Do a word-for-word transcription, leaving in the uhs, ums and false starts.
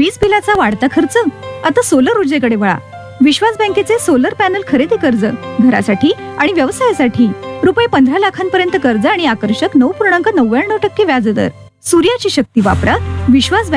वीज बिलाचा वाढता खर्च? आता सोलर ऊर्जेकडे वळा. विश्वास बँकेचे सोलर पॅनल खरेदी कर्ज, घरासाठी आणि व्यवसायासाठी रुपये पंधरा लाखांपर्यंत कर्ज आणि आकर्षक नऊ पूर्णांक नव्याण्णव टक्के व्याजदर. सूर्याची शक्ती वापरा. विश्वास